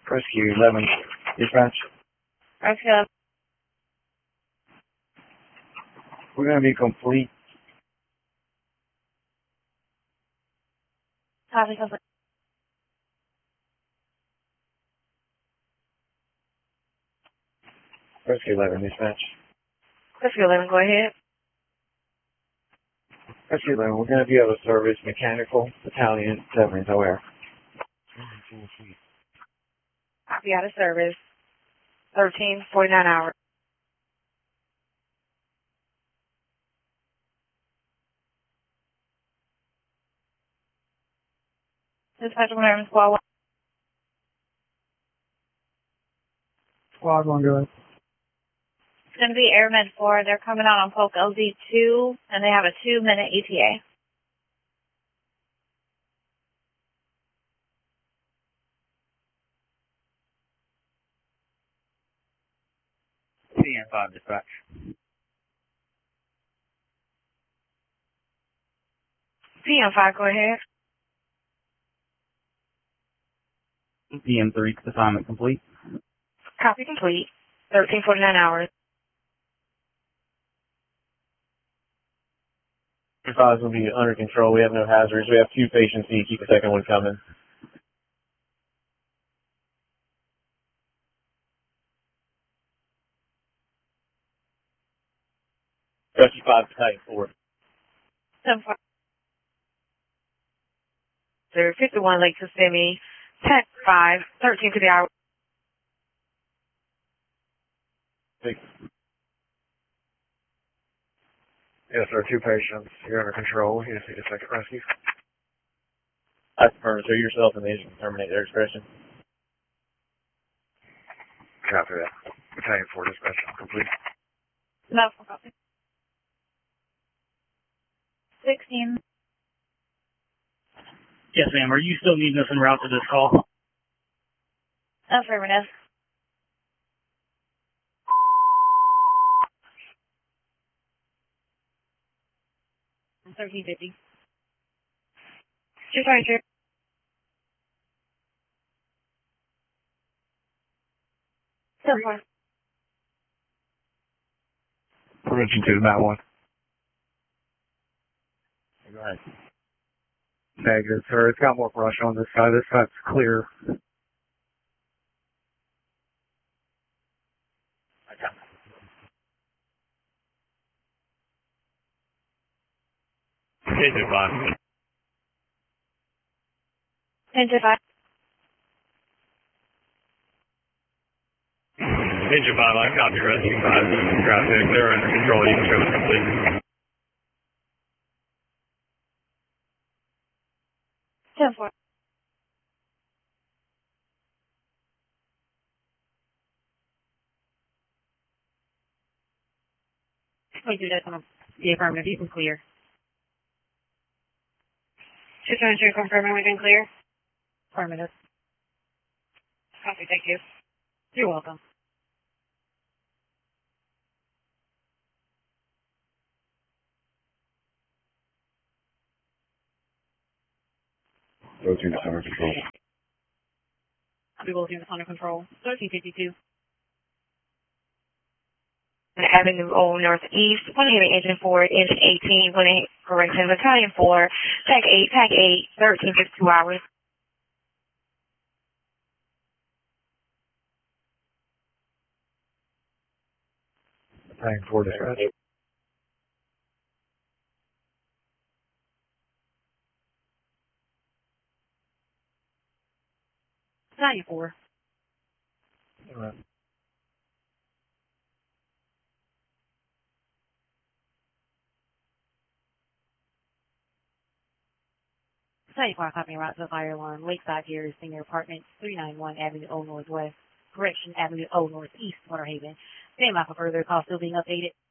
Rescue 11, dispatch. Rescue. We're going to be complete. Copy, complete. Rescue 11, dispatch. Rescue 11, go ahead. Rescue 11, we're going to be able to service mechanical battalion Severance OR. Copy, out of service. 13:49 hours. Dispatch of Airman Squad 1. Squad 1, go ahead. It's going to be Airmen 4. They're coming out on Polk LZ2, and they have a 2-minute ETA. CN5, dispatch. PM5, go ahead. PM3, assignment complete. Copy complete. 13:49 hours. Fives will be under control. We have no hazards. We have 2 patients. So you keep the second one coming. Rescue 5, battalion 4. 7-4. 51 Lake Kissimmee. Tech 5. 13 to the hour. 6. Yes, there are 2 patients. You're under control. You just need a second rescue. I confirm. So yourself and the agent can terminate their discretion. Copy that. Battalion 4 dispatch complete. No, copy. 16. Yes, ma'am. Are you still needing us en route to this call? Affirmative. 1350. 223. Still 4. Prevention 2, Matt 1. Go ahead. Negative, sir. It's got more brush on this side. This side's clear. Engine 5. Engine 5. Engine 5, I copy rescue 5. Traffic, they're under control. You can show us complete. 10-4. We do that on the affirmative. You can clear. 223 confirming we can clear. Affirmative. Copy, thank you. You're welcome. Those units under control. We will units under control. 1352. Avenue O Northeast, 1 heavy engine 4, engine 18, 1 correction, battalion 4, pack 8, 13:52 hours. Battalion 4 dispatch. Battalion 4. All right. Battalion 4, copy route to the fire alarm. Lakeside here, Senior Apartment, 391 Avenue O Northwest, correction, Avenue O Northeast, Water Haven. Stand by for further call still being updated.